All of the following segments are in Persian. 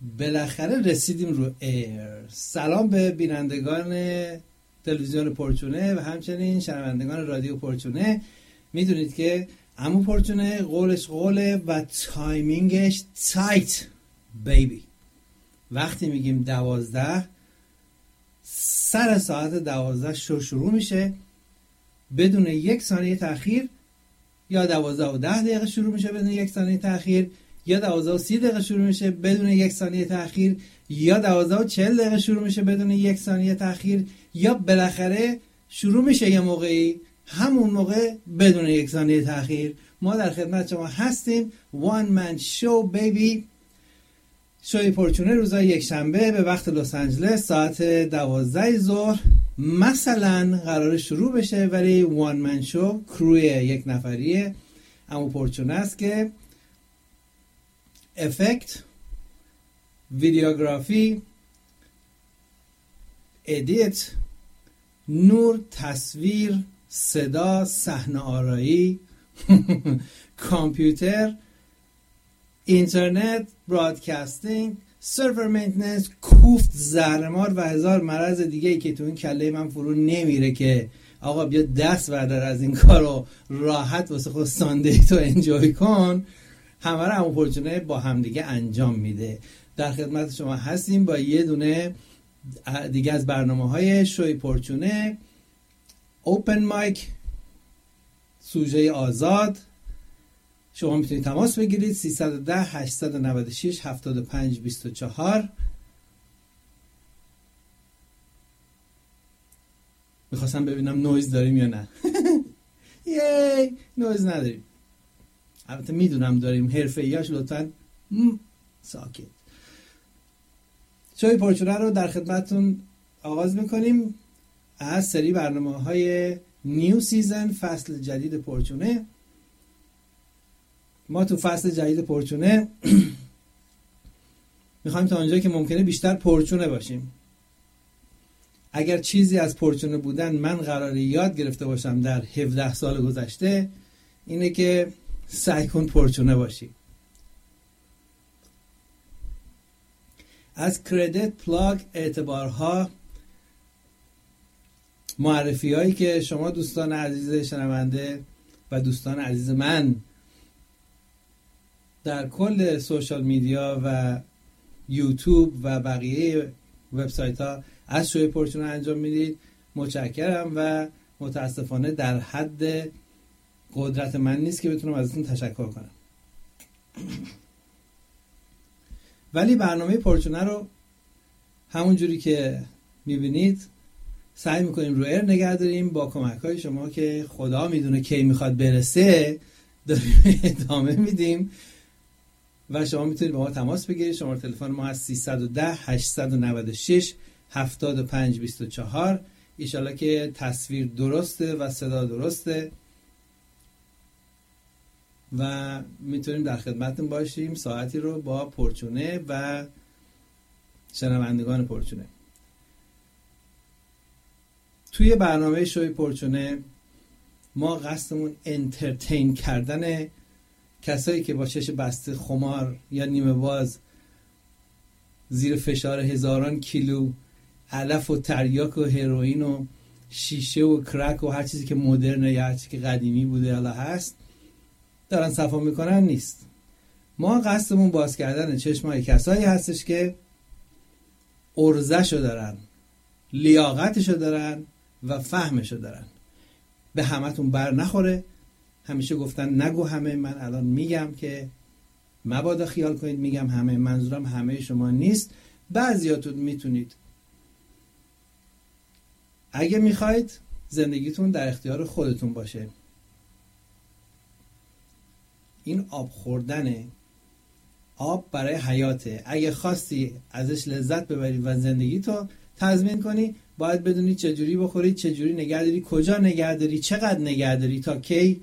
بالاخره رسیدیم رو ایر. سلام به بینندگان تلویزیون پرچونه و همچنین شنوندگان رادیو پرچونه. میدونید که عمو پرچونه قولش قوله و تایمینگش تایت بیبی. وقتی میگیم 12 سر ساعت 12 شروع میشه بدون 1 ثانیه تأخیر، یا 12 و 10 دقیقه شروع میشه بدون 1 ثانیه تأخیر، یا 12 و 30 دقیقه شروع میشه بدون 1 ثانیه تأخیر، یا 12 و 40 دقیقه شروع میشه بدون 1 ثانیه تأخیر، یا بالاخره شروع میشه یه موقعی همون موقع بدون 1 ثانیه تأخیر. ما در خدمت شما هستیم. One Man Show Baby. شوی پرچونه روزای یک شنبه به وقت لس آنجلس ساعت 12 ظهر مثلا قرار شروع بشه، ولی وان من شو کروی یک نفریه عمو پرچونه است که افکت، ویدیوگرافی، ادیت، نور، تصویر، صدا، صحنه آرایی، کامپیوتر، اینترنت، برادکاستینگ، سرور مینتیننس، کوفت، زهرمار و هزار مرض دیگه ای که تو این کله من فرو نمیره که آقا بیا دست بردار از این کارو راحت واسه خود ساندی تو انجوی کن، همه رو عمو پرچونه با همدیگه انجام میده. در خدمت شما هستیم با یه دونه دیگه از برنامه‌های شوی پرچونه، اوپن مایک، سوژه آزاد. شما میتونید تماس بگیرید 310 896 75 24. میخواستم ببینم نویز داریم یا نه. یی نویز نداریم، البته میدونم داریم. حرفه‌ایاش لطفاً ساکت. شوی پرچونه رو در خدمتتون آغاز میکنیم از سری برنامه‌های نیو سیزن، فصل جدید پرچونه. ما تو فصل جدید پرچونه میخوایم تا اونجایی که ممکنه بیشتر پرچونه باشیم. اگر چیزی از پرچونه بودن من قراره یاد گرفته باشم در 17 سال گذشته اینه که سعی کن پرچونه باشی. از کردیت، پلاگ، اعتبارها، معرفی هایی که شما دوستان عزیز شنونده و دوستان عزیز من در کل سوشال میدیا و یوتیوب و بقیه وبسایت ها از شوی پرچونه انجام میدید متشکرم و متاسفانه در حد قدرت من نیست که بتونم ازتون تشکر کنم. ولی برنامه پرچونه رو همون جوری که میبینید سعی میکنیم رو ایر نگه داریم با کمک های شما که خدا میدونه کی میخواد برسه داریم ادامه میدیم و شما میتونید با ما تماس بگیرید. شماره تلفن ما هست 310 896 75 24. ایشالله که تصویر درسته و صدا درسته و میتونیم در خدمتتون باشیم ساعتی رو با پرچونه و شنوندگان پرچونه. توی برنامه شوی پرچونه ما قصدمون انترتین کردن کسایی که با چش بسته خمار یا نیمه باز زیر فشار هزاران کیلو علف و تریاک و هروئین و شیشه و کرک و هر چیزی که مدرنه یا هر چیزی که قدیمی بوده حالا هست دارن صفا میکنن نیست. ما قصدمون باز کردن چشمای کسایی هستش که ارزشو دارن، لیاقتشو دارن و فهمشو دارن. به همتون بر نخوره. همیشه گفتن نگو همه، من الان میگم که مبادا خیال کنید میگم همه، منظورم همه شما نیست. بعضیاتون میتونید اگه میخواید زندگیتون در اختیار خودتون باشه. این آب خوردنه، آب برای حیاته. اگه خواستی ازش لذت ببری و زندگیتو تضمین کنی باید بدونی چجوری بخوری، چجوری نگهداری، کجا نگهداری، چقدر نگهداری، تا کی.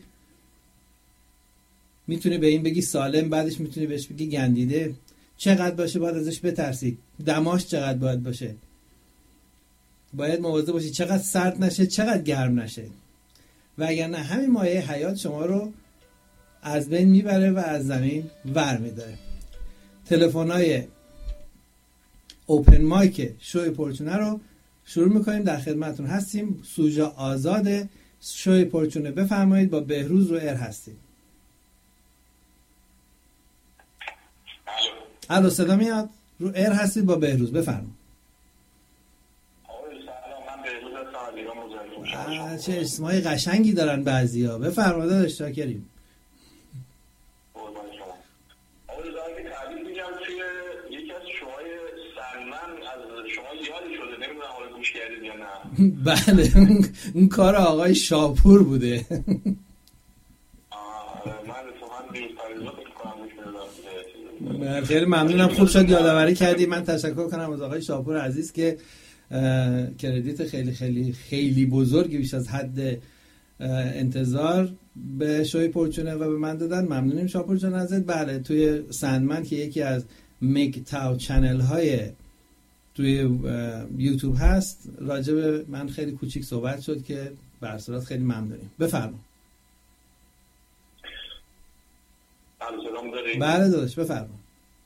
میتونی به این بگی سالم، بعدش میتونی بهش بگی گندیده. چقدر باشه باید ازش بترسی، دماش چقدر باید باشه، باید مواظب باشی چقدر سرد نشه چقدر گرم نشه، و اگر نه همین مایه حیات شما رو از بین میبره و از زمین ور میداره. تلفن‌های اوپن مایک شوی پرچونه رو شروع میکنیم. در خدمتون هستیم. سوژه آزاده شوی پرچونه. بفرمایید. با بهروز رو ایر هستیم. الو صدا میاد؟ رو ایر هستید با بهروز. بفرمایید. چه اسمای قشنگی دارن بعضیا. بفرمایید داداش. شاکریم. بله اون کار آقای شاپور بوده. من خیلی ممنونم. خوب شد یادآوری کردی. من تشکر کنم از آقای شاپور عزیز که کردیت خیلی خیلی خیلی بزرگی بیش از حد انتظار به شوی پرچونه و به من دادن. ممنونیم شاپور جان ازت. بله توی سندمن که یکی از میک تاو چنل های توی یوتیوب هست راجع به من خیلی کوچیک صحبت شد که به هر صورت خیلی ممنونیم. بفرمایید. بله داداش بفرمایید.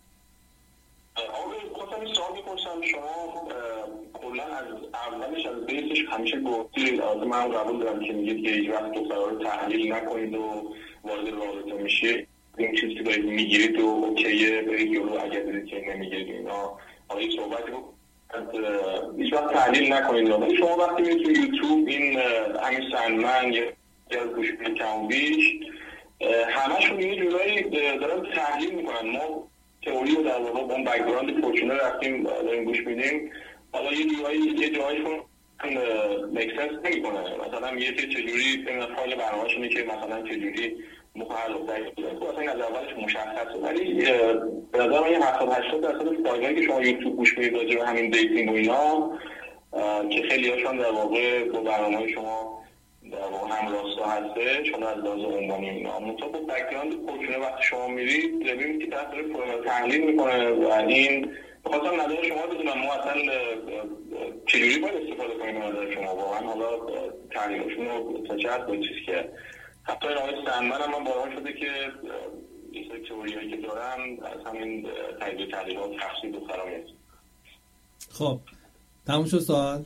خواستم این سوال بپرسم. شما کلا از اولش از بیسش همیشه گفتید، من قبول دارم که میگید که هیچ وقت دخترها رو تحلیل نکنید و وارد رابطه میشید، این چیزی که دارید میگیرید و اوکیه برید جلو، اگر دارید که نمیگیرید اینا حالا صحبتی رو هیچ وقت تحلیل نکنید. ولی شما وقتی میرید تو یوتیوب این همین سندمن یا گوش کم بیش همشون یه جورایی دارن تحلیل میکنن. ما تئوری رو در واقع با اون بک‌گراند پرچونه رفتیم داریم گوش میدیم، حالا یه جایشون مکسنس نمیکنه. مثلا میگه که چجوری فایل برنامه‌شونه که مثلا چجوری مخالف داشته اصلا از اولش مشخصه. ولی به نظر من 70-80% فایلایی که شما یوتیوب گوش میدید راجع به همین دیتینگ و اینا که خیلی هاشون در واقع با برنامه‌های شما در واقع هم راستا هسته، شما از لحاظ عنوانی اینا منطقه با بک‌گراند پرچونه وقتی شما میرید ببینید که طرف داره تحلیل میکنه و این بخواستم نظر شما بدونم ما اصلا چجوری باید استفاده کنیم نظر شما واقعا. حالا تحلیلشون رو تا چه حد با چیزی که حتی این آقای سندمن هم من باور شده که این سری تئوریایی که دارم از همین تجزیه تحلیلات تفسیر دخترها میاد. خب تموم شد سوال؟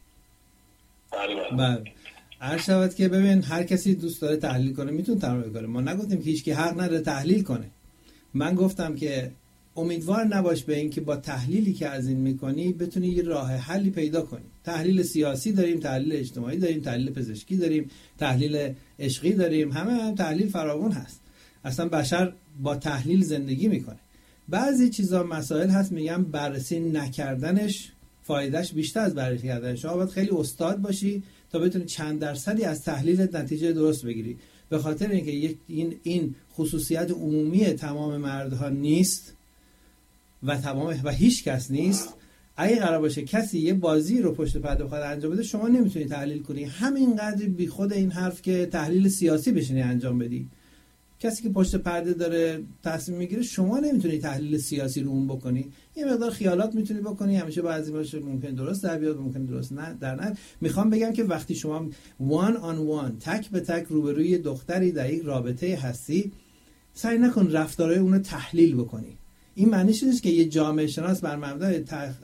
بله. عرض شود که ببین هر کسی دوست داره تحلیل کنه میتونه تحلیل کنه. ما نگفتیم که هیچکی حق نداره تحلیل کنه. من گفتم که امیدوار نباش به این که با تحلیلی که از این میکنی بتونی یه راه حلی پیدا کنی. تحلیل سیاسی داریم، تحلیل اجتماعی داریم، تحلیل پزشکی داریم، تحلیل عشقی داریم، هم تحلیل فراوان هست. اصلا بشر با تحلیل زندگی میکنه. بعضی چیزا مسائل هست میگم بررسی نکردنش فایدهش بیشتر از بررسی کردنش. شما باید خیلی استاد باشی تا بتونی چند درصدی از تحلیل نتیجه درست بگیری. به خاطر اینکه این خصوصیت عمومی تمام مردها نیست و هیچ کس نیست. اگه قرار باشه کسی یه بازی رو پشت پرده بخواد انجام بده شما نمیتونی تحلیل کنی. همینقدر بی خود این حرف که تحلیل سیاسی بشینی انجام بدی. کسی که پشت پرده داره تصمیم میگیره شما نمیتونی تحلیل سیاسی رو اون بکنی. یه مقدار خیالات میتونی بکنی، همیشه بعضی باشه ممکن درست در بیاد ممکن درست نه در نه. میخوام بگم که وقتی شما وان آن وان تک به تک روبروی دختری در یک رابطه هستی سعی نکن رفتارهای اون رو تحلیل بکنی. این معنیش نیست که یه جامعه شناس بر مبنای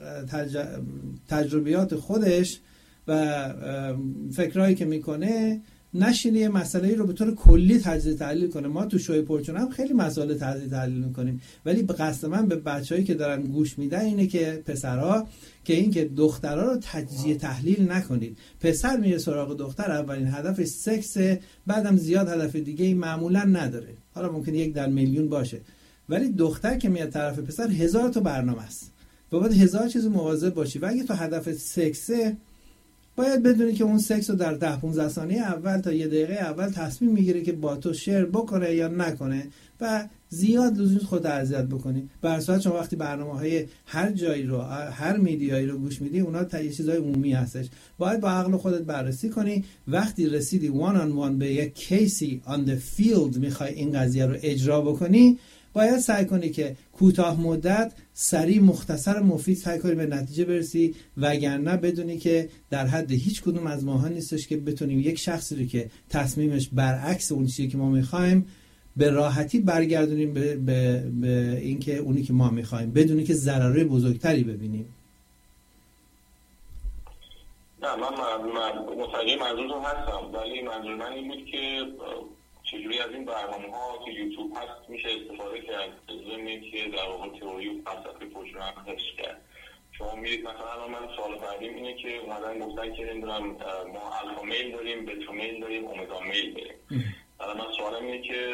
تجربیات خودش و فکرایی که میکنه نشینه یه مسئله رو به طور کلی تجزیه تحلیل کنه. ما تو شوی پرچونه هم خیلی مسائل تجزیه تحلیل میکنیم، ولی به قصد من به بچه‌ای که دارن گوش میدن اینه که پسرها که این که دخترها رو تجزیه تحلیل نکنید. پسر میره سراغ دختر اولین هدفش سکس، بعدم زیاد هدف دیگه معمولا نداره، حالا ممکن 1 در میلیون باشه، ولی دختر که میاد طرف پسر 1000 تا برنامه است و باید 1000 چیز مواظب باشی. و اگه تو هدف سکسه باید بدونی که اون سکس رو در 10-15 ثانیه اول تا 1 دقیقه اول تصمیم میگیره که با تو شیر بکنه یا نکنه و زیاد لزوم خود اذیت بکنی. به هر صورت شما وقتی برنامه‌های هر جایی رو هر میدیایی رو گوش میدی اونا تا چیزای عمومی هستش، باید با عقل خودت بررسی کنی. وقتی رسیدی وان آن وان به یک کیسی آن دی فیلد میخوای این قضیه رو اجرا بکنی، باید سعی کنی که کوتاه مدت سریع مختصر مفید سعی کنی به نتیجه برسی، وگرنه بدونی که در حد هیچ کدوم از ماها نیستش که بتونیم یک شخصی رو که تصمیمش برعکس اون چیزی که ما میخوایم به راحتی برگردونیم به اینکه اونی که ما میخوایم، بدونی که ضررهای بزرگتری ببینیم. نه من متوجه منظورتون هستم، ولی منظور من این بود که چجوری از این برنامه‌ها که یوتیوب هست میشه استفاده کرد ضمن که در واقع تئوری و فلسفه پرچونه هم حفظ کرد. شما میرید مثلا من سوال بعدیم اینه که اومدن گفتن که نمیدونم ما الفا میل داریم، بتا میل داریم، اومگا میل داریم. حالا من سوالم اینه که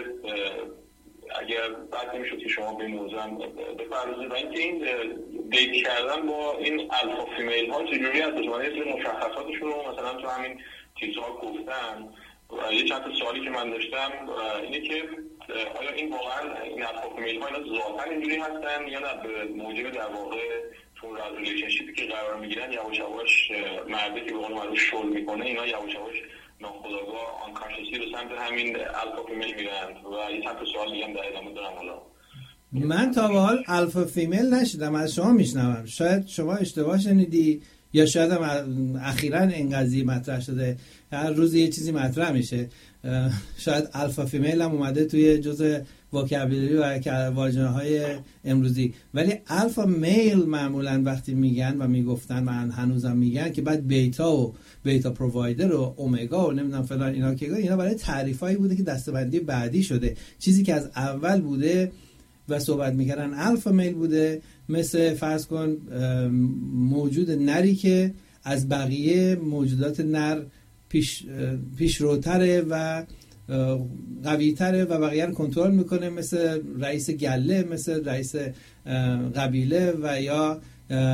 اگر بعد نمیشد که شما به موضوع بپردازید و اینکه این دیت کردن با این الفا فیمیل ها چجوری هست؟ شما یه سری مشخصاتشون رو مثلا تو همین چیزها گفتن. یه چند تا سوالی که من داشتم اینه که آیا این واقعا این الفا فیمیل ها اینا ذاتاً اینجوری هستن یا نه به موجب در واقع تو ریلیشنشیپی که قرار میگیرن یواش یواش مرده که به قول معروف شل میکنه اینا یواش یواش ناخودآگاه آنکانشسلی به سمت همین الفا فیمیل میرن و یه چند تا سوال دیگه هم در ادامه دارم. حالا من تا به حال الفا فیمیل نشدم، از شما میشنوم، شاید شما اشتباه شنیدی یا شاید هم اخیراً این قضیه مطرح شده، هر روز یه چیزی مطرح میشه، شاید الفا فیمیل هم اومده توی جزء وکابولری و واژه‌های امروزی، ولی الفا میل معمولاً وقتی میگن و میگفتن من هنوزم میگن که بعد بیتا و بیتا پرووایدر و اومگا و نمیدونم فلان اینا که اینا برای تعریفایی بوده که دسته‌بندی بعدی شده. چیزی که از اول بوده و صحبت میکردن الفا میل بوده، مثل فرض کن موجود نری که از بقیه موجودات نر پیشروتره و قوی‌تره و بقیه رو کنترل میکنه، مثل رئیس گله، مثل رئیس قبیله و یا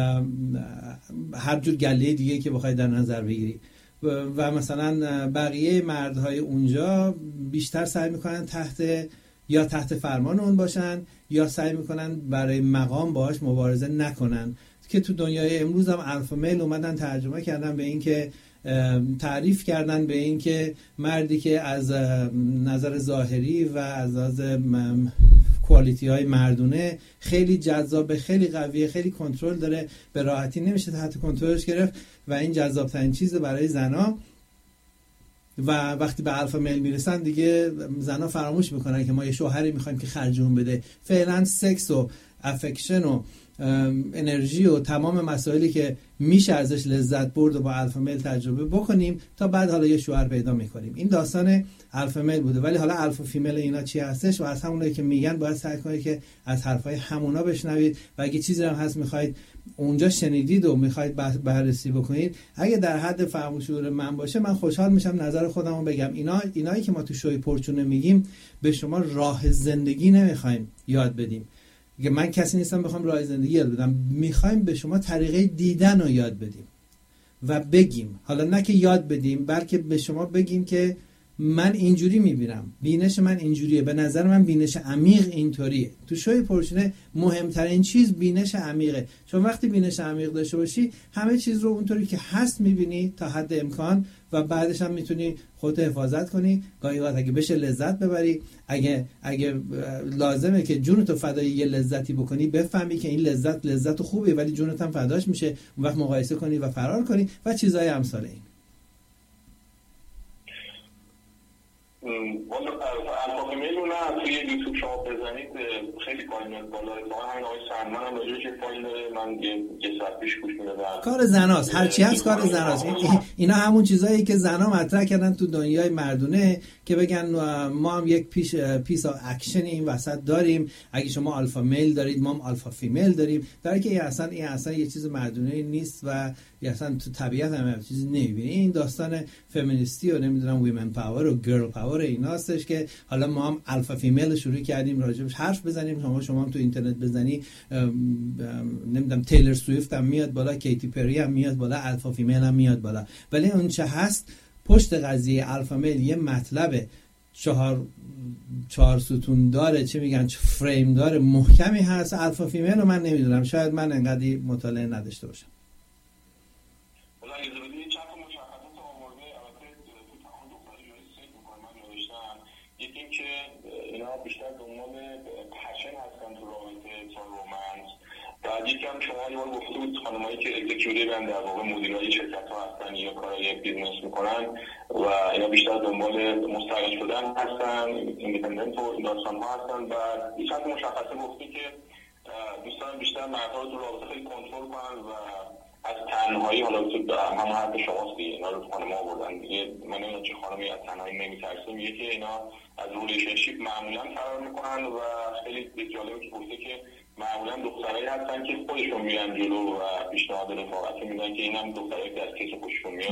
هر جور گله دیگه که بخوای در نظر بگیری. و مثلا بقیه مردهای اونجا بیشتر سعی میکنن تحت فرمان اون باشن یا سعی میکنن برای مقام باهاش مبارزه نکنن، که تو دنیای امروز هم الفا میل اومدن ترجمه کردن به این که تعریف کردن به این که مردی که از نظر ظاهری و از کوالیتی های مردونه خیلی جذابه، خیلی قویه، خیلی کنترل داره، به راحتی نمیشه تحت کنترلش گرفت و این جذاب ترین چیزه برای زنا. و وقتی به الفا میل میرسن دیگه زنا فراموش میکنن که ما یه شوهری میخوایم که خرجون بده، فعلا سکس و افکشن و انرژی و تمام مسائلی که میشه ازش لذت برد و با الفا میل تجربه بکنیم تا بعد حالا یه شوهر پیدا میکنیم. این داستان الفا میل بوده. ولی حالا الفا فیمیل اینا چی هستش و از همونایی که میگن باید سعی کنید که از حرفای همونا بشنوید و اگه چیزی هم هست میخواید اونجا شنیدید و میخواید بررسی بکنید، اگه در حد فهم و شعور من باشه من خوشحال میشم نظر خودمو بگم. اینایی که ما تو شوی پرچونه میگیم به شما راه زندگی نمیخوایم یاد بدیم، که من کسی نیستم بخوام راه زندگی یاد بدم، میخوایم به شما طریقه دیدن رو یاد بدیم و بگیم. حالا نه که یاد بدیم بلکه به شما بگیم که من اینجوری میبینم، بینش من اینجوریه، به نظر من بینش عمیق اینطوریه. تو شوی پرچونه مهمترین چیز بینش عمیقه، چون وقتی بینش عمیق داشته باشی همه چیز رو اونطوری که هست میبینی تا حد امکان و بعدش هم میتونی خودت حفاظت کنی، گاهی وقت اگه بشه لذت ببری، اگه لازمه که جونتو فدای یه لذتی بکنی بفهمی که این لذت خوبه ولی جونت هم فداش میشه، اون وقت مقایسه کنی و فرار کنی و چیزای امثال این. والا الفا فیمیل رو نه توی یوتیوب شما بزنید خیلی پایین میاد بالا. همین آقای سلمان هم راجعش پایین داره، من یه ساعت پیش گوش میدادم. کار زناست، هرچی هست کار زناست. اینا همون چیزایی که زنا مطرح کردن تو دنیای مردونه که بگن ما هم یک پیس آف اکشن این وسط داریم، اگه شما الفا میل دارید ما هم الفا فیمیل داریم، در که این اصلا یه چیز مردونه نیست و اصلا تو طبیعت هم چیزی نمیبینی. این داستان فمینیستی و نمیدونم ویمن پاور و گرل پاور ایناستش که حالا ما هم الفا فیمیل شروع کردیم راجبش حرف بزنیم. شما هم تو اینترنت بزنی نمیدونم تیلر سویفت هم میاد بالا، کیتی پری هم میاد بالا، الفا فیمیل هم میاد بالا. ولی اون چه هست پشت قضیه الفا میل یه مطلب چهار ستون داره، چه میگن فریم داره محکمی هست. الفا فیمیل رو من نمیدونم، شاید من انقدر مطالعه نداشته باشم. یکم شما یه بار گفته بود خانمایی که اگزیکیوتیون در واقع مدیرای شرکت‌ها هستن یا کارهای بیزنس میکنن و اینا بیشتر دنبال مستقل شدن هستن، ایندیپندنت و این داستان‌ها هستن و یه چند مشخصه گفتی که دوست کنن بیشتر مردها رو تو رابطه خیلی کنترل کنن و از تنهایی، حالا تو هم حرف شماست دیگه، اینا رو تو خانم آوردن دیگه. من نمیدونم چه خانمی از تنهایی نمیترسه، میگه که اینا از ریلیشنشیپ معمولا فرار میکنن و خیلی جالبه که گفته که معمولا دخترایی هستن که خودشون میرن جلو و پیشنهاد رفاقتی میدن که اینم دخترایی که از کیس خودشون میاد.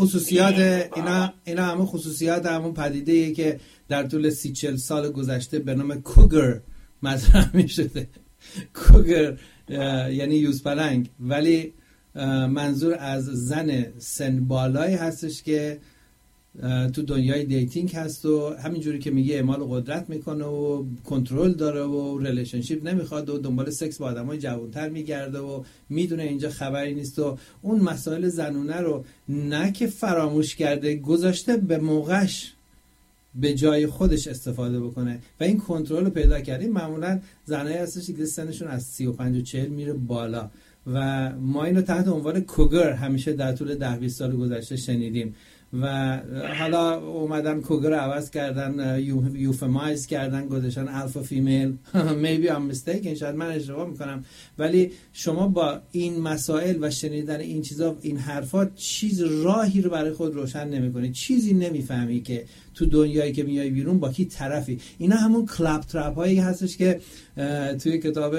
اینا همه خصوصیات همون پدیده‌ایه که در طول 30-40 سال گذشته به نام کوگر مطرح میشده. کوگر یعنی یوزپلنگ، ولی منظور از زن سن بالایی هستش که تو دنیای دیتینگ هست و همینجوری که میگه اعمال قدرت میکنه و کنترل داره و ریلیشنشیپ نمیخواد و دنبال سکس با آدمای جوانتر میگرده و میدونه اینجا خبری نیست و اون مسائل زنونه رو نه که فراموش کرده، گذاشته به موقعش به جای خودش استفاده بکنه و این کنترل رو پیدا کرده. معمولا زنایی هستش که سنشون از 35 و 40 میره بالا و ما اینو تحت عنوان کوگر همیشه در طول 10-20 سال گذشته شنیدیم و حالا اومدن کوگر رو عوض کردن، یوفمایز کردن، گذاشتن الفا فیمیل. maybe I'm mistaken، شاید من اشتباه میکنم، ولی شما با این مسائل و شنیدن این چیزا، این حرفا، چیز راهی رو برای خود روشن نمیکنی، چیزی نمیفهمی که تو دنیایی که میای بیرون با کی طرفی. اینا همون کلاب ترپ هایی هستش که توی کتاب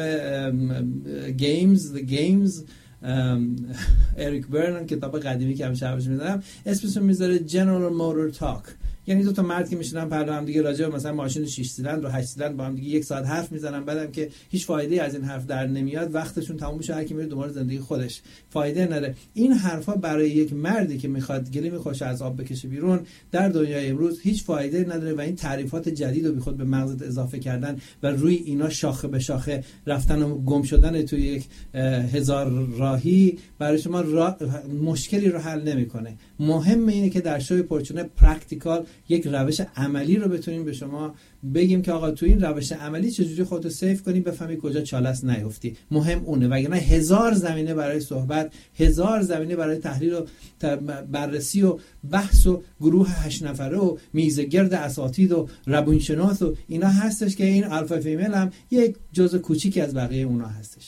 گیمز اریک برنن، کتاب قدیمی که همیشه حرفش میزنم، اسمش رو میذاره جنرال موتور تاک. یعنی دو تا مرد که میشینن پرده هم دیگه راجع به مثلا ماشین 6 سیلندر و 8 سیلندر با هم دیگه 1 ساعت حرف میزنن، بعدم که هیچ فایده از این حرف در نمیاد، وقتشون تموم میشه، هر کی میره دنبال زندگی خودش، فایده نداره. این حرفا برای یک مردی که میخواد گلیم خوش از آب بکشه بیرون در دنیای امروز هیچ فایده نداره و این تعریفات جدید رو بیخود به مغزت اضافه کردن و روی اینا شاخه به شاخه رفتن و گم شدن توی یک هزار راهی برای شما مشکلی رو حل نمیکنه. مهم اینه که در شوی پرچونه پرکتیکال یک روش عملی رو بتونیم به شما بگیم که آقا تو این روش عملی چجوری خودتو سیف کنی، بفهمی کجا چالش نیفتی. مهم اونه، وگرنه هزار زمینه برای صحبت، هزار زمینه برای تحلیل و بررسی و بحث و گروه 8 نفره و میز گرد اساتید و روانشناس و اینا هستش که این الفا فیمیل هم یک جزء کوچیکی از بقیه اونا هستش.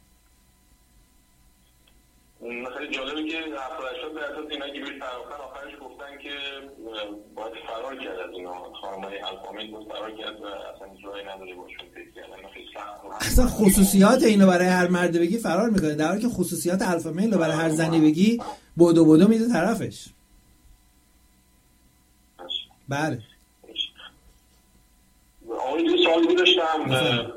خیلی جالبه که 70-80% از اینا که بیش فراخر آخرش گفتن که باید فرار کرد از اینا، خانمای الفامیل بود فرار کرد و اصلا جایی نداره باشون فکر کردن. خیلی سخت، اصلا خصوصیات اینو برای هر مرد بگی فرار میکنه، در حالی که خصوصیات الفامیل رو برای هر زنی بگی بودو میده طرفش. بله. آقای دو سوالی داشتم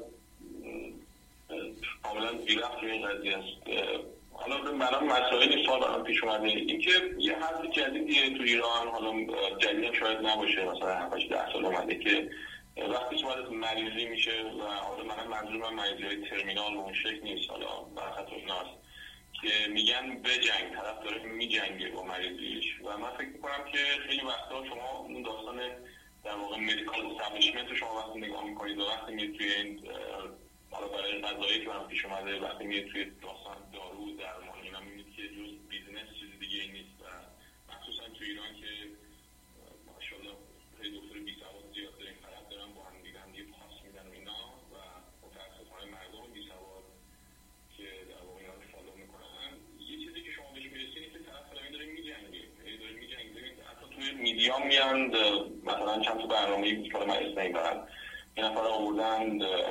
کاملا بی‌ربط به این قضیه است. حالا برام مسائلی سوال برام پیش اومده، این که یه حرف جدیدیه تو ایران، حالا جدید شاید نباشه، مثلا 7-10 سال اومده که وقتی صحبت مریضی میشه و حالا منظور من مریضی‌های ترمینال و اون شکل نیست، حالا برخط ایناست که میگن بجنگ، طرف داره میجنگه با مریضیش و من فکر میکنم که خیلی وقتا شما اون داستان در واقع مدیکال استابلیشمنت رو شما وقتی نگاه میکنید و وقتی میاد توی این حالا برای قضایی که برام پیش اومده، وقتی میاد توی داستان دارو درمان اینا میبینید که جز بیزنس چیز دیگه ای نیست و مخصوصا تو ایران که ماشاءالله خیلی دکتر بی‌سواد زیاد داریم، فقط دارن با هم دیگه پاس میدن و اینا و متاسفانه مردم بی‌سواد که در واقع اینا رو فالو میکنن. یه چیزی که شما بهش میرسید که طرف داره میجنگه، حتی توی میدیا میان مثلا چند تا برنامه‌ای که من اسم نمیبرم، یه نفر آوردن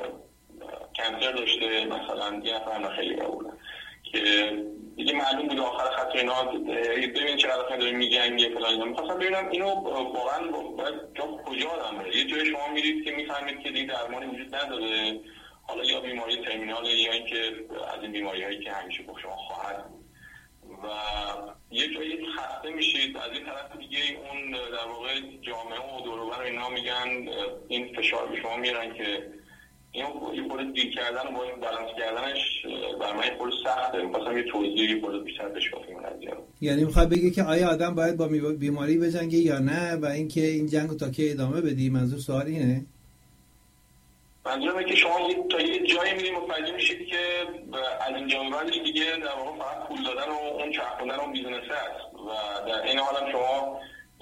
کانسر داشته، مثلا یه نفر خیلی آوردن که دیگه معلوم بود آخر خط اینا، ببین چقدر داره میجنگه فلان اینا. می‌خواستم ببینم اینو واقعا باید کجا آدم بره. یه جای شما میرید که میفهمید که دیگه درمانی وجود نداره، حالا یا بیماری ترمیناله یا اینکه از این بیماری‌هایی که همیشه با شما خواهد بود و یه جایی خسته میشید. از این طرف دیگه اون در واقع جامعه و دور و بر اینا میگن این فشار به شما میارن که اینو یه خورده دیل کردن و باید بالانس کردنش برای من خورده سخته. می‌خواستم یه توضیح یه خورده بیشتر بشکافیم اون قضیه رو. یعنی می‌خواد بگه که آیا آدم باید با بیماری بجنگه یا نه و اینکه این جنگو تا کی ادامه بدی؟ منظور سوال اینه؟ منظورم اینه که شما تا یه جایی می‌رید متوجه میشید که از اینجا به بعدش دیگه در واقع فقط پول دادن و اون چرخوندن اون بیزنس هست و در این حال هم شما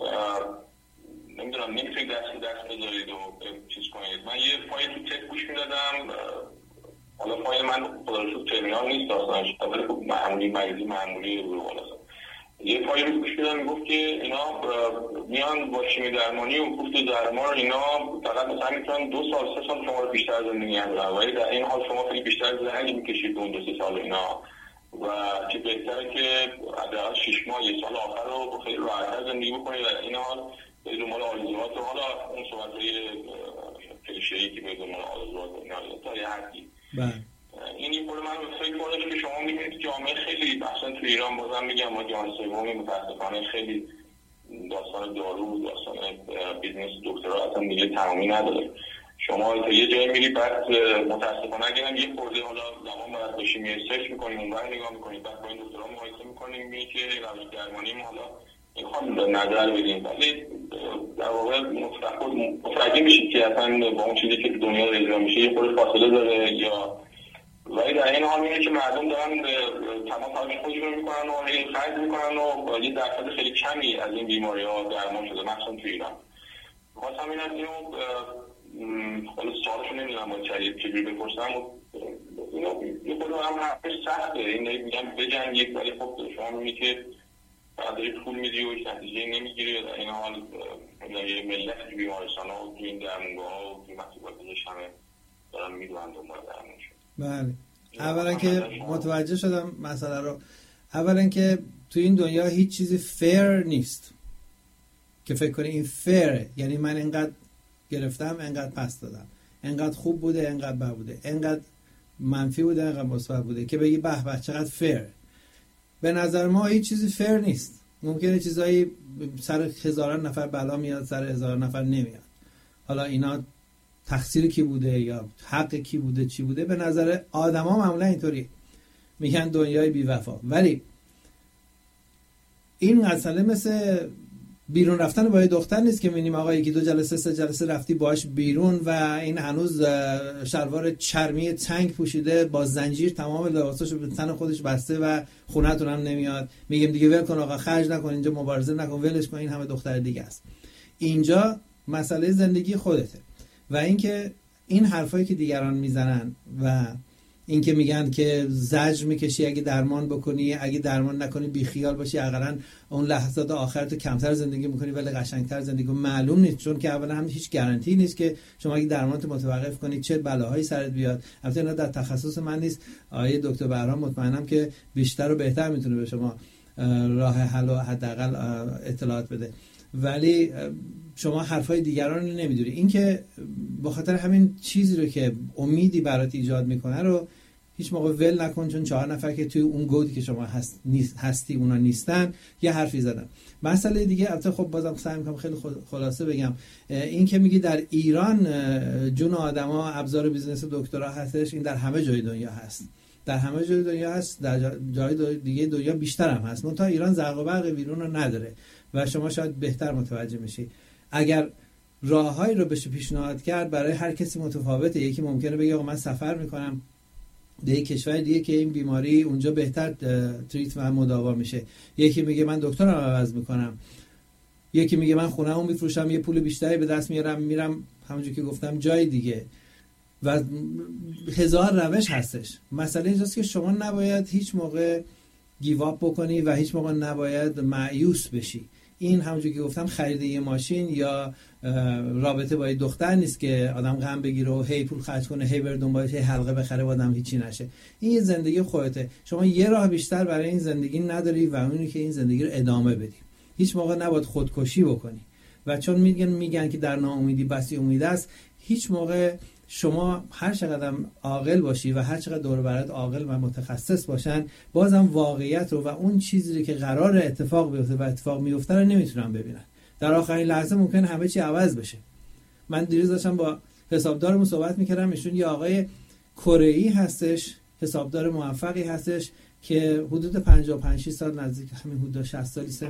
نمیدونم نمیتونید دست بذارید و چیز کنید. من یه فایل تو تک گوش میدادم حالا فایل من خدا رو شکر ترمینال نیست داستانش، ولی خب معمولی رو بالا. یه فایل رو گوش میدم میگفت که اینا میان با شیمی درمانی و کوفت درمان اینا فقط مثلا میتونن 2 سال 3 سال شما رو بیشتر زندگی ندارن، ولی در این حال شما خیلی بیشتر زندگی میکشید اون 2-3 سال اینا، و چه بهتره که حداقل 6 ماه 1 سال آخر رو خیلی راحت‌تر زندگی بکنید. در این حال به دنبال آرزوهات و حالا اون صحبت‌های کلیشه‌ای که به دنبال آرزوهات و اینا تا یه حدی. این خود من فکر کنم که شما می‌بینید جامعه خیلی مثلا تو ایران بازم میگم ما جهان سومی متأسفانه خیلی داستان دارو داستان بیزنس دکترا اصلا دیگه تمامی نداره. شما تا یه جایی میری بعد متأسفانه اگه یه خورده حالا زمان باید بشیم ریسرچ می‌کنیم اونور نگاه می‌کنیم بعد با این دکترا مقایسه می‌کنیم می‌بینید که روش درمانی ما حالا میخوام نظر بدیم، ولی در واقع متوجه میشید که اصلا با اون چیزی که تو دنیا اجرا میشه یه خورده فاصله داره، یا ولی در این حال میبینید که مردم دارن تمام تلاش خودشون میکنن و خیلی خرج میکنن و یه درصد خیلی کمی از این بیماری‌ها درمان شده مخصوصا تو ایران. خواستم این از اینو خیلی سوالشو نمیدونم با چجوری بپرسم، یه خود هم حرفش سخته، این میگم بجنگید ولی خب شما میبینید که فقط داری پول میدی و هیچ نتیجه نمیگیری. در این حال یه ملت تو بیمارستان ها و تو این درمونگاه ها و تو مسئولیتش همه دارن میدونن دنبال درمونشون. بله، اولا که متوجه شدم مسئله رو. اولا که تو این دنیا هیچ چیزی فیر نیست که فکر کنی این فیره، یعنی من انقدر گرفتم انقدر پس دادم، انقدر خوب بوده انقدر بد بوده، انقدر منفی بوده انقدر مثبت بوده که بگی به به چقدر فیر. به نظر ما هیچ چیزی فیر نیست. ممکنه چیزایی سر هزاران نفر بلا میاد سر هزاران نفر نمیاد، حالا اینا تقصیر کی بوده یا حق کی بوده چی بوده. به نظر آدما معمولا اینطوری میگن دنیای بی وفا، ولی این مسئله مثل بیرون رفتن با یه دختر نیست که می‌بینیم آقا 1-2 جلسه 3 جلسه رفتی باهاش بیرون و این هنوز شلوار چرمی تنگ پوشیده با زنجیر تمام لباساشو به تن خودش بسته و خونه‌تون هم نمیاد، میگیم دیگه ول کن آقا، خرج نکن اینجا، مبارزه نکن، ولش کن، این همه دختر دیگه است. اینجا مسئله زندگی خودته. و اینکه این حرفایی که دیگران میزنن و اینکه میگن که زجر میکشی اگه درمان بکنی، اگه درمان نکنی بیخیال باشی، حداقل اون لحظات آخر تو کمتر زندگی میکنی ولی قشنگتر زندگی. معلوم نیست، چون که اولا هم هیچ گارانتی نیست که شما اگه درمانت متوقف کنی چه بلاهایی سرت بیاد. البته اینا در تخصص من نیست، آقای دکتر بهرام مطمئنم که بیشتر و بهتر میتونه به شما راه حل و حداقل اطلاعات بده، ولی شما حرفای دیگران رو نمیدونی. این که به خاطر همین چیزی رو که امیدی برات ایجاد میکنه رو هیچ موقع ول نکن، چون 4 نفر که توی اون گودی که شما هستی اونا نیستن یه حرفی زدن. مسئله دیگه البته خب بازم سعی میکنم خیلی خلاصه بگم، این که میگی در ایران جون آدما ابزار بیزنس دکترا هستش، این در همه جای دنیا هست، در همه جای دنیا هست، در جای دیگه دنیا بیشتر هم هست، منتها ایران زرق و برق بیرون رو نداره و شما شاید بهتر متوجه میشی. اگر راههایی رو بشه پیشنهاد کرد برای هر کسی متفاوته. یکی ممکنه بگه آقا من سفر میکنم به یک کشور دیگه که این بیماری اونجا بهتر تریت و مداوا میشه، یکی میگه من دکترم عوض میکنم، یکی میگه من خونه‌مو میفروشم یه پول بیشتری به دست میارم میرم همونجوری که گفتم جای دیگه، و هزار روش هستش. مسئله اینجاست که شما نباید هیچ موقع گیواب بکنی و هیچ موقع نباید مایوس بشی. این همونجوری که گفتم خرید یه ماشین یا رابطه با یه دختر نیست که آدم غم بگیره و هی پول خرج کنه، هی بره دنبالش، هی حلقه بخره و آدم هیچی نشه. این یه زندگی خودته، شما یه راه بیشتر برای این زندگی نداری و اونی که این زندگی رو ادامه بدی. هیچ موقع نباید خودکشی بکنی و چون میگن که در ناامیدی بسی امید است، هیچ موقع شما هر چقدر عاقل باشی و هر چقدر دور و برت عاقل و متخصص باشن، بازم واقعیت رو و اون چیزی که قرار اتفاق بیفته و اتفاق میفته رو نمیتونن ببینن. در آخرین لحظه ممکن همه چی عوض بشه. من دیروز داشتم با حسابدارمون صحبت میکردم، ایشون یه آقای کره‌ای هستش، حسابدار موفقی هستش که حدود 55-6 سال، نزدیک همین حدود 60 سالی